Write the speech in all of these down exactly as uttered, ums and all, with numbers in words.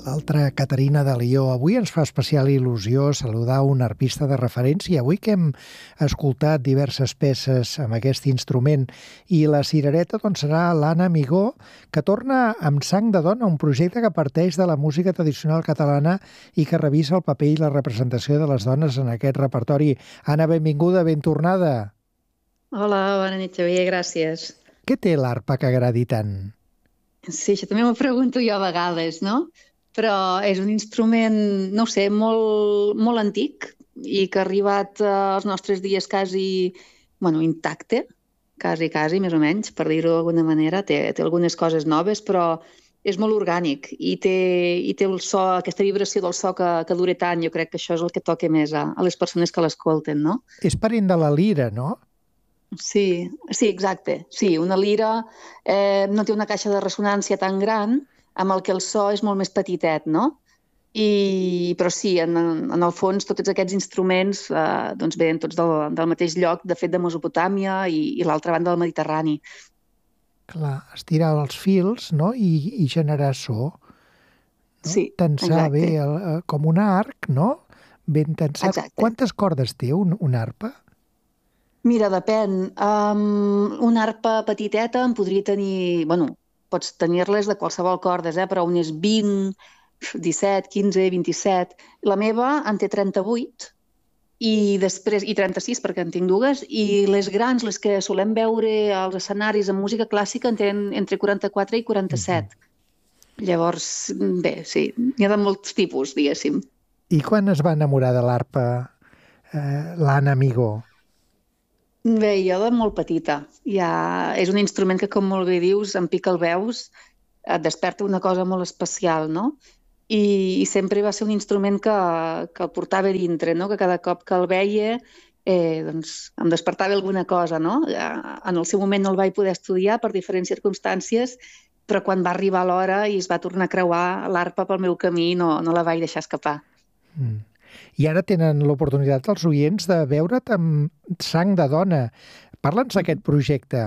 l'altra Caterina de Lió. Avui ens fa especial il·lusió saludar un arpista de referència. Avui que hem escoltat diverses peces amb aquest instrument i la cirereta doncs serà l'Anna Amigó, que torna amb Sang de dona, un projecte que parteix de la música tradicional catalana i que revisa el paper i la representació de les dones en aquest repertori. Anna, benvinguda, ben tornada. Hola, bona nit, Xavier, gràcies. Què té l'arpa que agradi tant? Sí, això també m'ho pregunto jo a vegades, no? Però és un instrument, no ho sé, molt, molt antic i que ha arribat als nostres dies quasi, bueno, intacte, quasi, quasi, més o menys, per dir-ho d'alguna manera. Té, té algunes coses noves, però és molt orgànic i té, i té el so, aquesta vibració del so que, que dura tant. Jo crec que això és el que toca més a, a les persones que l'escolten, no? És parent de la lira, no? Sí, sí, exacte. Sí, una lira eh, no té una caixa de ressonància tan gran, amb el que el so és molt més petitet, no? I, però sí, en, en el fons tots aquests instruments eh, doncs venen tots del, del mateix lloc, de fet de Mesopotàmia i, i l'altra banda del Mediterrani. Clar, estirar els fils, no? I, i generar so. No? Sí, tensar exacte. bé el, com un arc, no? Ben tensat. Exacte. Quantes cordes té un, un arpa? Mira, depèn. Um, una arpa petiteta en podria tenir... Bueno, pots tenir-les de qualsevol cordes, eh? Però unes vint, disset, quinze, vint-i-set. La meva en té trenta-vuit i després i trenta-sis, perquè en tinc dues, i les grans, les que solem veure als escenaris en música clàssica, en tenen entre quaranta-quatre i quaranta-set. Mm-hmm. Llavors, bé, sí, n'hi ha de molts tipus, diguéssim. I quan es va enamorar de l'arpa eh, l'Anna Amigó? Bé, jo de molt petita. Ja és un instrument que, com molt bé dius, em pica el veus, et desperta una cosa molt especial, no? I, i sempre va ser un instrument que, que el portava dintre, no? Que cada cop que el veia eh, doncs, em despertava alguna cosa, no? En el seu moment no el vaig poder estudiar per diferents circumstàncies, però quan va arribar l'hora i es va tornar a creuar l'arpa pel meu camí, no, no la vaig deixar escapar. Mm. I ara tenen l'oportunitat els oients de veure't amb Sang de dona. Parla'ns d'aquest projecte.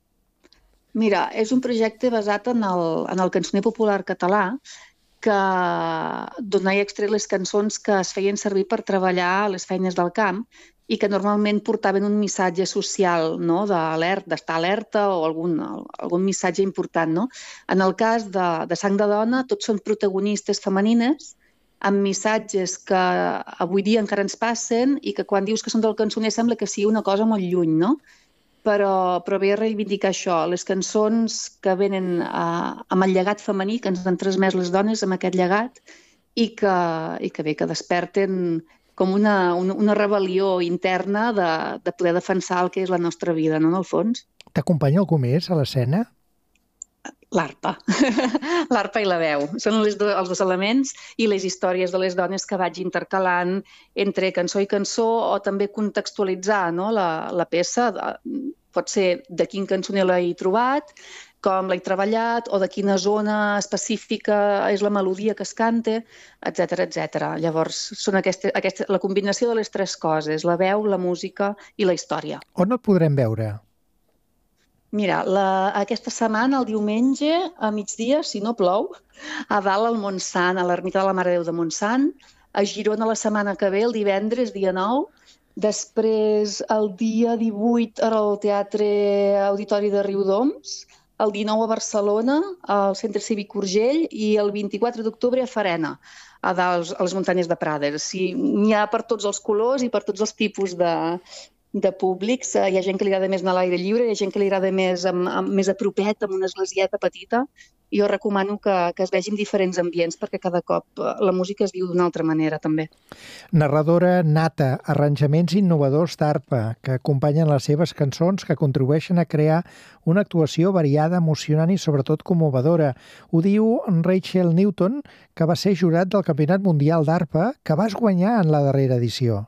Mira, és un projecte basat en el, en el cançoner popular català, que d'on he extret les cançons que es feien servir per treballar a les feines del camp i que normalment portaven un missatge social, no? D'estar alerta o algun, algun missatge important. No? En el cas de, de Sang de dona, tots són protagonistes femenines amb missatges que avui dia encara ens passen i que quan dius que són del cançoner sembla que sigui una cosa molt lluny, no? Però, però ve a reivindicar això, les cançons que venen a, amb el llegat femení, que ens han transmès les dones amb aquest llegat i que, i que bé, que desperten com una, una, una rebel·lió interna de, de poder defensar el que és la nostra vida, no, en el fons. T'acompanya algú més a l'escena? L'arpa. L'arpa i la veu. Són les do, els dos elements i les històries de les dones que vaig intercalant entre cançó i cançó o també contextualitzar, no? la, la peça. Pot ser de quin cançoner l'he trobat, com l'he treballat o de quina zona específica és la melodia que es canta, etcètera, etcètera. Llavors, són aquesta, aquesta, la combinació de les tres coses, la veu, la música i la història. On el podrem veure? Mira, la, aquesta setmana, el diumenge, a migdia, si no plou, a dalt al Montsant, a l'ermita de la Mare de Déu de Montsant, a Girona la setmana que ve, el divendres, dia nou, després el dia divuit al Teatre Auditori de Riudoms, el dinou a Barcelona, al Centre Cívic Urgell i el vint-i-quatre d'octubre a Farena, a dalt a les muntanyes de Prades. Sí, n'hi ha per tots els colors i per tots els tipus de... de públics, hi ha gent que li agrada més anar a l'aire lliure, hi ha gent que li agrada més, amb, amb, més a propet, amb una esglesieta petita. Jo recomano que, que es vegin diferents ambients perquè cada cop la música es viu d'una altra manera també. Narradora nata, arranjaments innovadors d'arpa que acompanyen les seves cançons, que contribueixen a crear una actuació variada, emocionant i sobretot commovedora. Ho diu Rachel Newton, que va ser jurat del Campionat Mundial d'Arpa que vas guanyar en la darrera edició.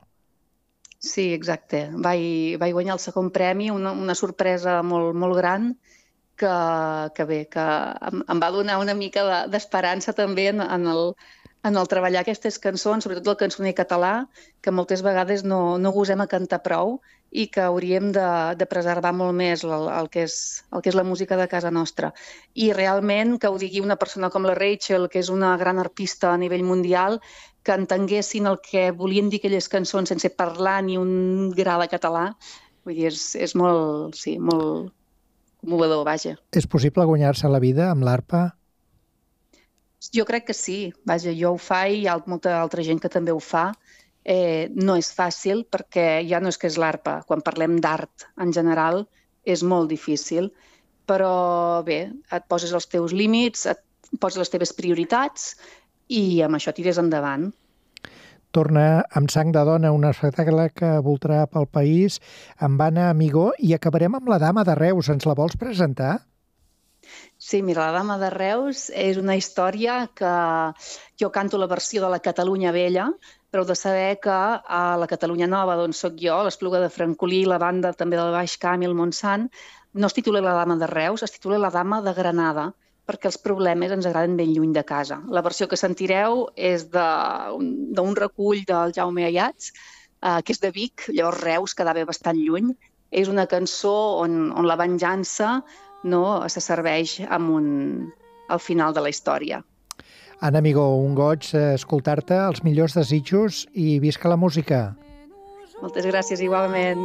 Sí, exacte. Vaig, vaig guanyar el segon premi, una, una sorpresa molt, molt gran que, que bé, que em, em va donar una mica d'esperança també en, en, el, en el treballar aquestes cançons, sobretot el cançoner català, que moltes vegades no, no gosem a cantar prou i que hauríem de, de preservar molt més el, el, que és, el que és la música de casa nostra. I realment que ho digui una persona com la Rachel, que és una gran arpista a nivell mundial, que entenguessin el que volien dir aquelles cançons sense parlar ni un gra de català, vull dir, és, és molt, sí, molt commovedor, vaja. És possible guanyar-se la vida amb l'arpa? Jo crec que sí, vaja, jo ho fa i hi ha molta altra gent que també ho fa. Eh, no és fàcil perquè ja no és que és l'arpa, quan parlem d'art en general és molt difícil, però bé, et poses els teus límits, et poses les teves prioritats i amb això tires endavant. Torna amb Sang de dona, un espectacle que voltarà pel país amb Anna Amigó, i acabarem amb La dama de Reus. Ens la vols presentar? Sí, mira, La dama de Reus és una història que jo canto la versió de la Catalunya Vella, però heu de saber que a la Catalunya Nova, d'on soc jo, l'Espluga de Francolí, la banda també del Baix Camp i el Montsant, no es titula La dama de Reus, es titula La dama de Granada, perquè els problemes ens agraden ben lluny de casa. La versió que sentireu és d'un recull del Jaume Ayats, eh, que és de Vic, llavors Reus quedava bastant lluny. És una cançó on, on la venjança no se serveix amb un, al final de la història. Anna Amigó, un goig escoltar-te, els millors desitjos i visca la música. Moltes gràcies, igualment.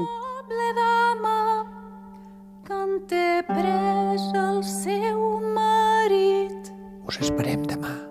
Cante pres el seu marit. Us esperem demà.